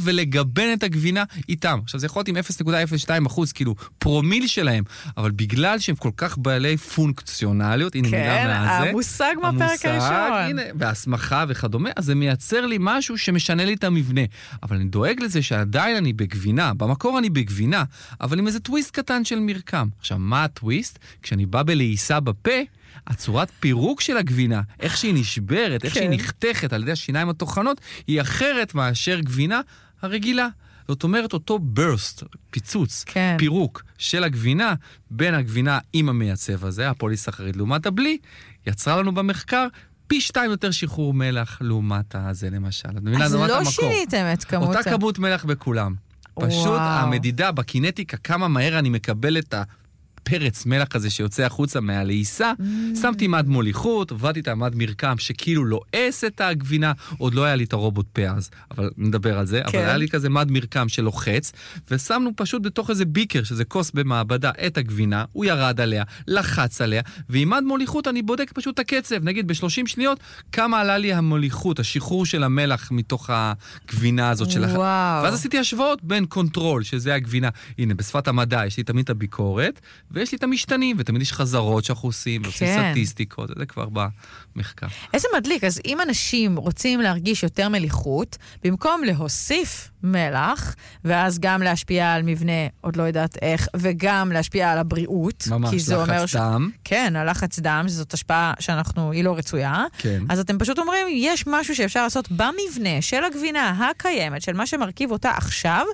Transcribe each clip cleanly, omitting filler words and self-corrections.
ולגבן את הגבינה איתם. עכשיו זה יכול להיות עם 0.02%, כאילו פרומיל שלהם, אבל בגלל שהם כל כך בעלי פונקציונליות, הנה מילה מהזה. המושג מהפרק הראשון. והסמכה וכדומה, אז זה מייצר לי משהו שמשנה לי את המבנה. אבל אני דואג לזה שעדיין אני בגבינה, במקור אני בגבינה, אבל עם איזה טוויסט קטן של מרקם. עכשיו, מה הטוויסט? כשאני בא בלעיסה בפה, הצורת פירוק של הגבינה, איך שהיא נשברת, איך שהיא נחתכת על ידי השיניים התוכנות, היא אחרת מאשר גבינה הרגילה. זאת אומרת, אותו burst, פיצוץ, פירוק של הגבינה, בין הגבינה עם המייצב הזה, הפוליסחריד לעומת הבלי, יצרה לנו במחקר פי 2 יותר שחרור מלח לעומת הזה, למשל. אז לא שיניתם את כמות. אותה כמות מלח בכולם. פשוט המדידה בקינטיקה, כמה מהר אני מקבל את הפרץ מלח הזה שיוצא החוצה מהלעיסה, שמתי מד מוליכות, עבדתי את המד מרקם שכאילו לועס את הגבינה, עוד לא היה לי את הרובוט פה אז, אבל נדבר על זה, אבל היה לי כזה מד מרקם שלוחץ, ושמנו פשוט בתוך איזה ביקר, שזה כוס במעבדה, את הגבינה, הוא ירד עליה, לחץ עליה, ועם מד מוליכות אני בודק פשוט את הקצב, נגיד ב-30 שניות, כמה עלה לי המוליכות, השחרור של המלח מתוך הגבינה הזאת של ואז עשיתי השוואות בין קונטרול, שזה הגבינה, הנה, בשפת המדע, יש לי תמיד את הביקורת, ויש לי את המשתנים, ותמיד יש חזרות שאנחנו עושים, ועושים סטטיסטיקות, זה כבר במחקר. איזה מדליק, אז אם אנשים רוצים להרגיש יותר מליחות, במקום להוסיף מלח, ואז גם להשפיע על מבנה, עוד לא יודעת איך, וגם להשפיע על הבריאות, ממש, לחץ דם. כן, הלחץ דם, שזאת השפעה היא לא רצויה. כן. אז אתם פשוט אומרים, יש משהו שאפשר לעשות במבנה של הגבינה הקיימת, של מה שמרכיב אותה עכשיו,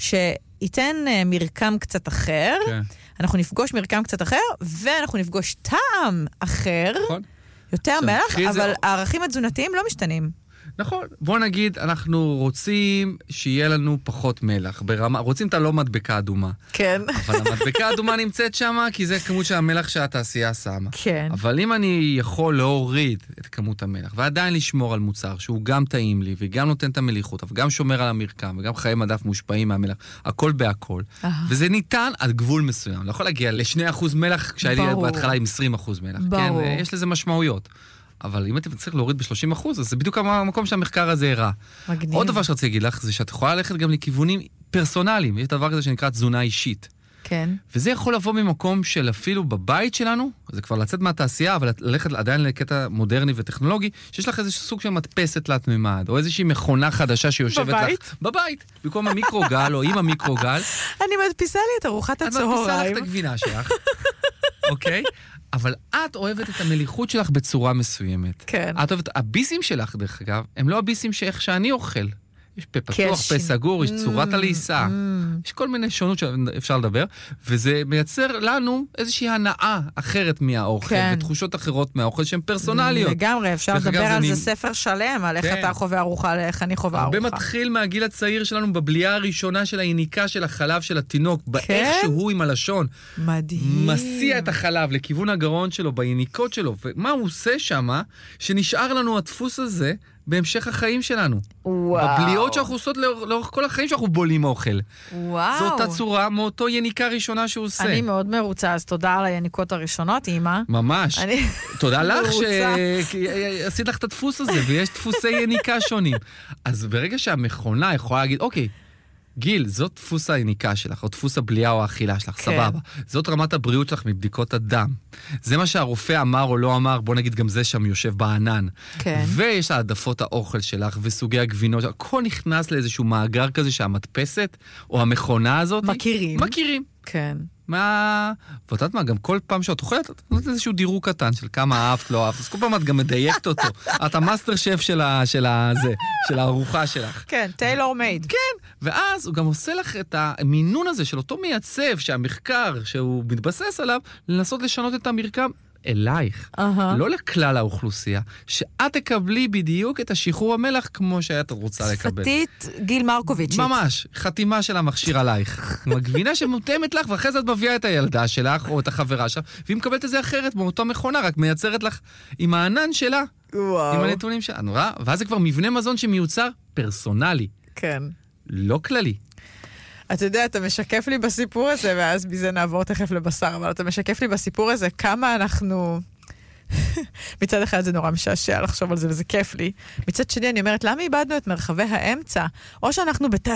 שייתן מרקם קצת אחר, אנחנו נפגוש מרקם קצת אחר, ואנחנו נפגוש טעם אחר, יותר מלח, אבל הערכים התזונתיים לא משתנים. נכון, בוא נגיד, אנחנו רוצים שיהיה לנו פחות מלח, רוצים את הלא מדבקה אדומה. כן. אבל המדבקה האדומה נמצאת שמה, כי זה כמות שהמלח שהתעשייה שמה. כן. אבל אם אני יכול להוריד את כמות המלח, ועדיין לשמור על מוצר שהוא גם טעים לי, וגם נותן את המליחות, וגם שומר על המרקם, וגם חיי מדף מושפעים מהמלח, הכל בהכל. וזה ניתן עד גבול מסוים. לא יכול להגיע ל2% מלח, כשהיה לי בהתחלה עם 20% מלח. ברור. כן, יש לזה משמעויות. אבל אם אתם צריך להוריד ב-30%, אז זה בדיוק המקום שהמחקר הזה הראה. מגניב. עוד דבר שרציתי להגיד לך, זה שאת יכולה ללכת גם לכיוונים פרסונליים. יש דבר כזה שנקרא תזונה אישית. כן. וזה יכול לבוא ממקום של אפילו בבית שלנו, זה כבר לצאת מהתעשייה, אבל ללכת עדיין לקטע מודרני וטכנולוגי, שיש לך איזשהו סוג של מדפסת תלת ממד, או איזושהי מכונה חדשה שיושבת בבית? לך בבית, במקום המיקרוגל או עם המיקרוגל. אני מדפיסה לי את ארוחת הצהריים. את מדפיסה לך את הגבינה שלך, אוקיי? אבל את אוהבת את המליחות שלך בצורה מסוימת. כן. את אוהבת, הביסים שלך, דרך אגב, הם לא הביסים שאיך שאני אוכל. יש פה פתוח, פה סגור, יש צורת הלעיסה. יש כל מיני שונות שאפשר לדבר, וזה מייצר לנו איזושהי הנאה אחרת מהאוכל, ותחושות אחרות מהאוכל שהן פרסונליות. לגמרי, אפשר לדבר על זה ספר שלם, על איך אתה חווה ארוחה, על איך אני חווה ארוחה. הרבה מתחיל מהגיל הצעיר שלנו, בבליעה הראשונה של היניקה של החלב של התינוק, באיך שהוא עם הלשון. מדהים. מסיע את החלב לכיוון הגרון שלו, ביניקות שלו, ומה הוא עושה שמה, שנשאר לנו הדפוס הזה, בהמשך החיים שלנו. וואו. בבליעות שאנחנו עושות לאורך כל החיים שאנחנו בולים אוכל. וואו. זאת הצורה מאותו יניקה ראשונה שהוא עושה. אני מאוד מרוצה, אז תודה על היניקות הראשונות, אמא. ממש. תודה לך שעשית לך את הדפוס הזה, ויש דפוסי יניקה שונים. אז ברגע שהמכונה יכולה להגיד, אוקיי, גיל, זאת דפוס היניקה שלך, או דפוס הבליעה או האכילה שלך, סבבה. זאת רמת הבריאות שלך מבדיקות הדם. זה מה שהרופא אמר או לא אמר, בוא נגיד גם זה שם יושב בענן. כן. ויש העדפות האוכל שלך וסוגי הגבינות, הכל נכנס לאיזשהו מאגר כזה שהמדפסת או המכונה הזאת מכירים. כן. ואת יודעת מה, גם כל פעם שאת אוכלת, את נותנת איזשהו דירוג קטן של כמה אהבת, לא אהבת, אז כל פעם את גם מדייקת אותו. את המאסטר שף של הארוחה שלך. כן, טיילור מייד. כן, ואז הוא גם עושה לך את המינון הזה של אותו מייצב, שהמחקר שהוא מתבסס עליו, לנסות לשנות את המרקם אלייך, לא לכלל האוכלוסייה, שאת תקבלי בדיוק את השחרור המלח כמו שאת רוצה לקבל. שפתית גיל מרקוביץ'. ממש, חתימה של המכשיר עלייך. מגבינה שמותאמת לך, ואחרי זה את מביאה את הילדה שלך או את החברה שלך, והיא מקבלת את זה אחרת מאותו מכונה, רק מייצרת לך עם הענן שלה, עם הנתונים שלה. נורא, ואז זה כבר מבנה מזון שמיוצר פרסונלי. כן. לא כללי. אתה יודע, אתה משקף לי בסיפור הזה, ואז בזה נעבור תכף לבשר, אבל אתה משקף לי בסיפור הזה כמה אנחנו... מצד אחד זה נורא משעשע לחשוב על זה, וזה כיף לי. מצד שני אני אומרת, למה איבדנו את מרחבי האמצע? או שאנחנו